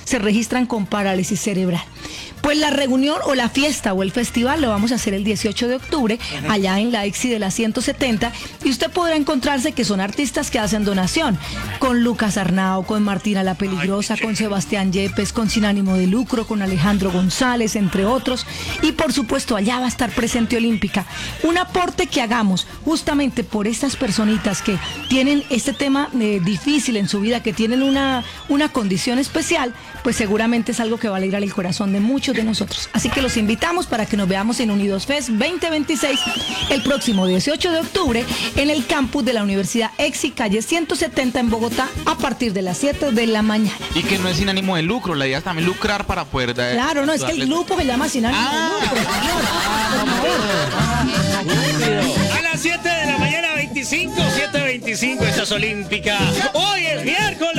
se registran con parálisis cerebral. Pues la reunión o la fiesta o el festival lo vamos a hacer el 18 de octubre, allá en la EXI de la 170, y usted podrá encontrarse que son artistas que hacen donación, con Lucas Arnao, con Martina la Peligrosa, con Sebastián Yepes, con Sin Ánimo de Lucro, con Alejandro González, entre otros, y por supuesto allá va a estar presente Olímpica. Un aporte que hagamos justamente por estas personitas que tienen este tema difícil en su vida, que tienen una condición especial, pues seguramente es algo que va a alegrar el corazón de muchos de nosotros. Así que los invitamos para que nos veamos en Unidos Fest 2026 el próximo 18 de octubre en el campus de la Universidad EXI, calle 170 en Bogotá, a partir de las 7 de la mañana. Y que no es sin ánimo de lucro, la idea es también lucrar para poder dar... Claro, no, es que el grupo se llama Sin Ánimo de Lucro. A las 7 de la mañana 25, 7:25, esta es Olímpica. Hoy es miércoles.